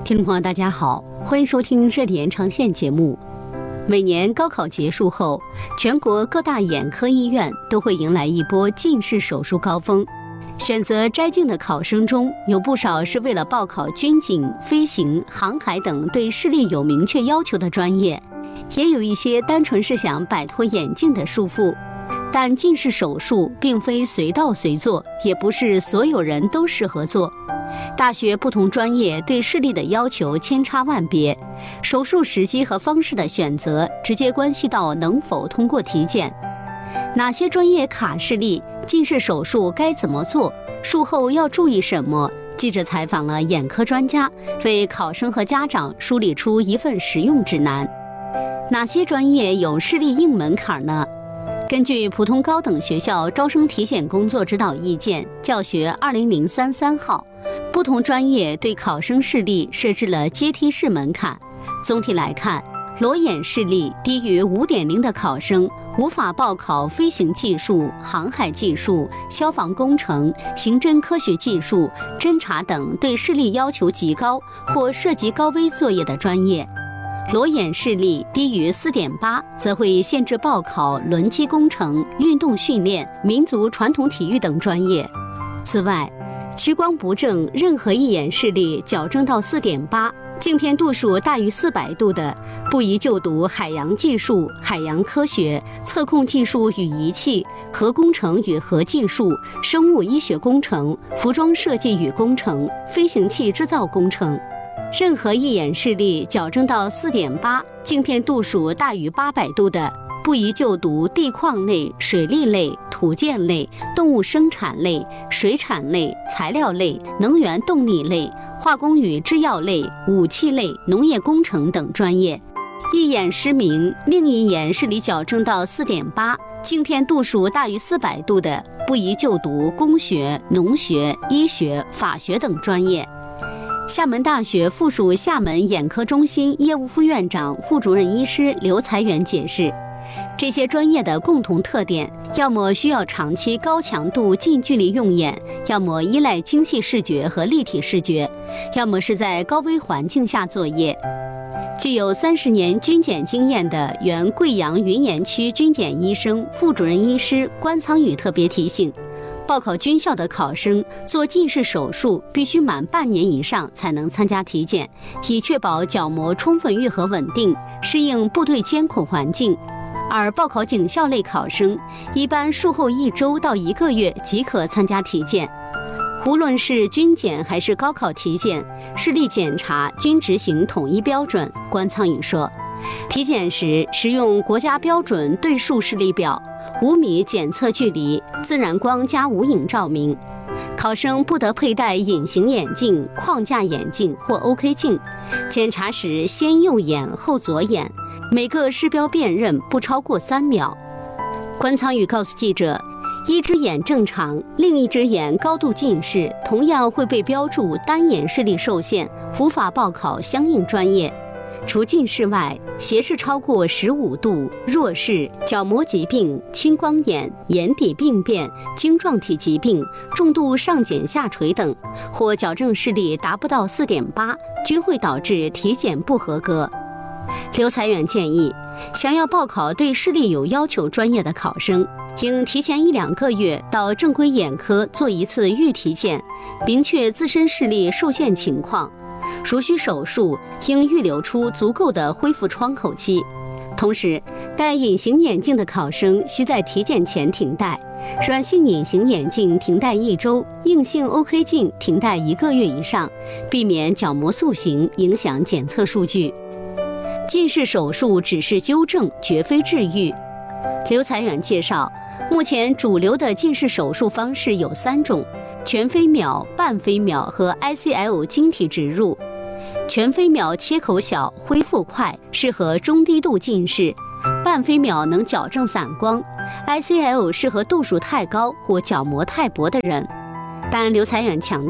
听众朋友大家好，欢迎收听热点长线节目。每年高考结束后，全国各大眼科医院都会迎来一波近视手术高峰。选择摘镜的考生中，有不少是为了报考军警、飞行、航海等对视力有明确要求的专业，也有一些单纯是想摆脱眼镜的束缚。但近视手术并非随到随做，也不是所有人都适合做。大学不同专业对视力的要求千差万别，手术时机和方式的选择直接关系到能否通过体检。哪些专业卡视力？近视手术该怎么做？术后要注意什么？记者采访了眼科专家，为考生和家长梳理出一份实用指南。哪些专业有视力硬门槛呢？根据普通高等学校招生体检工作指导意见教学20033号，不同专业对考生视力设置了阶梯式门槛。总体来看，裸眼视力低于5.0的考生无法报考飞行技术、航海技术、消防工程、刑侦科学技术、侦查等对视力要求极高或涉及高危作业的专业。裸眼视力低于4.8，则会限制报考轮机工程、运动训练、民族传统体育等专业。此外，屈光不正任何一眼视力矫正到4.8，镜片度数大于400度的，不宜就读海洋技术、海洋科学、测控技术与仪器、核工程与核技术、生物医学工程、服装设计与工程、飞行器制造工程。任何一眼视力矫正到4.8，镜片度数大于800度的，不宜就读地矿类、水利类、土建类、动物生产类、水产类、材料类、能源动力类、化工与制药类、武器类、农业工程等专业。一眼失明，另一眼视力矫正到4.8，镜片度数大于400度的，不宜就读工学、农学、医学、法学等专业。厦门大学附属厦门眼科中心业务副院长、副主任医师刘才元解释，这些专业的共同特点，要么需要长期高强度近距离用眼，要么依赖精细视觉和立体视觉，要么是在高危环境下作业。具有30年军检经验的原贵阳云岩区军检医生、副主任医师关苍宇特别提醒，报考军校的考生做近视手术必须满半年以上才能参加体检，以确保角膜充分愈合稳定，适应部队监控环境。而报考警校类考生，一般术后1周到1个月即可参加体检。无论是军检还是高考体检，视力检查均执行统一标准。关苍宇说，体检时使用国家标准对数视力表，5米检测距离，自然光加无影照明。考生不得佩戴隐形眼镜、框架眼镜或 OK 镜。检查时先右眼后左眼，每个视标辨认不超过3秒。关苍宇告诉记者，一只眼正常，另一只眼高度近视，同样会被标注单眼视力受限，无法报考相应专业。除近视外，斜视超过15度、弱视、角膜疾病、青光眼、眼底病变、晶状体疾病、重度上睑下垂等，或矫正视力达不到4.8，均会导致体检不合格。刘才远建议，想要报考对视力有要求专业的考生，应提前1-2个月到正规眼科做一次预体检，明确自身视力受限情况。如需手术，应预留出足够的恢复窗口期。同时，戴隐形眼镜的考生需在体检前停戴，软性隐形眼镜停戴1周，硬性 OK 镜停戴1个月以上，避免角膜塑形影响检测数据。近视手术只是纠正，绝非治愈。刘才远介绍，目前主流的近视手术方式有3种：全飞秒、半飞秒和 ICL 晶体植入。全飞秒切口小，恢复快，适合中低度近视；半飞秒能矫正散光 ，ICL 适合度数太高或角膜太薄的人。但刘才远强调，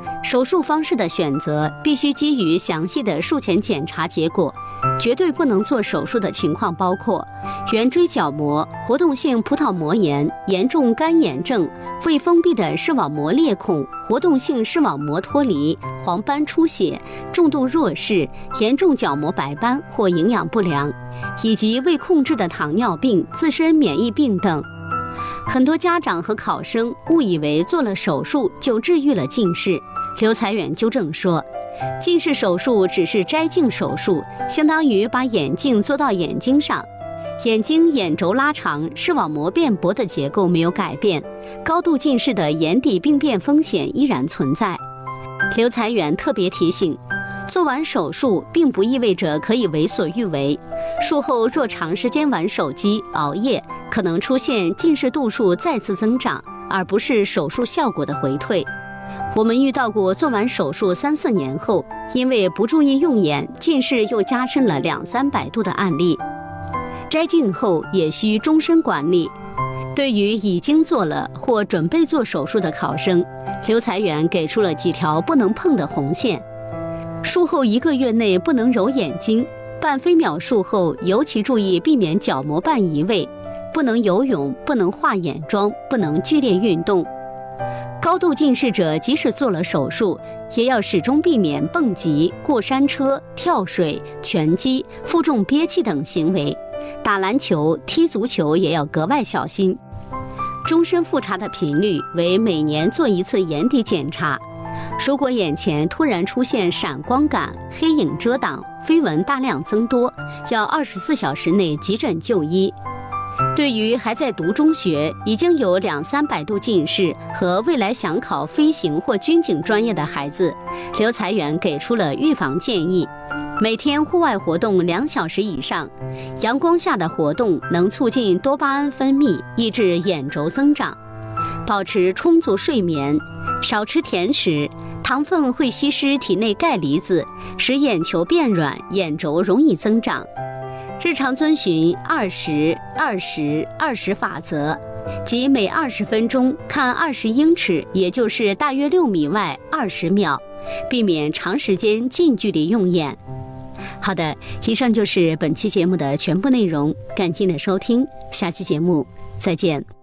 手术方式的选择必须基于详细的术前检查结果，绝对不能做手术的情况包括圆锥角膜、活动性葡萄膜炎、严重干眼症、未封闭的视网膜裂孔、活动性视网膜脱离、黄斑出血、重度弱视、严重角膜白斑或营养不良，以及未控制的糖尿病、自身免疫病等。很多家长和考生误以为做了手术就治愈了近视。刘才远纠正说，近视手术只是摘镜手术，相当于把眼镜做到眼睛上，眼睛眼轴拉长，视网膜变薄的结构没有改变，高度近视的眼底病变风险依然存在。刘才远特别提醒，做完手术并不意味着可以为所欲为，术后若长时间玩手机、熬夜，可能出现近视度数再次增长，而不是手术效果的回退。我们遇到过做完手术3-4年后，因为不注意用眼，近视又加深了200-300度的案例。摘镜后也需终身管理。对于已经做了或准备做手术的考生，刘才远给出了几条不能碰的红线。术后1个月内不能揉眼睛，半飞秒术后尤其注意避免角膜瓣移位，不能游泳，不能画眼妆，不能剧烈运动。高度近视者即使做了手术，也要始终避免蹦极、过山车、跳水、拳击、负重憋气等行为。打篮球、踢足球也要格外小心。终身复查的频率为每年做1次眼底检查。如果眼前突然出现闪光感、黑影遮挡、飞蚊大量增多，要24小时内急诊就医。对于还在读中学、已经有200-300度近视和未来想考飞行或军警专业的孩子，刘才远给出了预防建议：每天户外活动2小时以上，阳光下的活动能促进多巴胺分泌，抑制眼轴增长；保持充足睡眠，少吃甜食，糖分会稀释体内钙离子，使眼球变软，眼轴容易增长。日常遵循20-20-20法则，即每20分钟看20英尺，也就是大约6米外20秒，避免长时间近距离用眼。好的，以上就是本期节目的全部内容，感谢您的收听，下期节目再见。